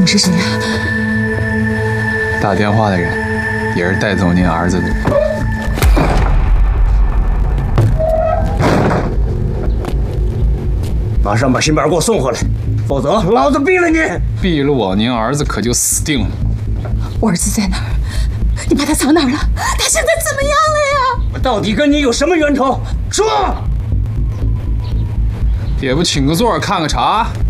你是谁呀？ 打电话的人也是带走您儿子的人。 马上把辛贝尔给我送回来，否则老子毙了你！ 毙了我，您儿子可就死定了。 我儿子在哪儿？你把他藏哪儿了？他现在怎么样了呀？ 我到底跟你有什么冤仇？说！ 也不请个座看个茶。